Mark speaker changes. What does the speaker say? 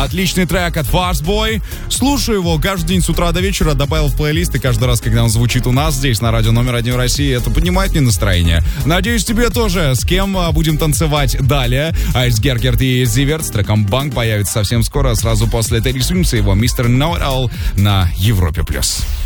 Speaker 1: Отличный трек от Fastboy. Слушаю его каждый день с утра до вечера, добавил в плейлист, и каждый раз, когда он звучит у нас здесь на радио номер 1 в России, это поднимает мне настроение. Надеюсь, тебе тоже. С кем будем танцевать далее? Айс Геркерт и Зиверт с треком «Банк» появится совсем скоро, сразу после Терри Свимса, его «Mr. Know It All» на Европе+.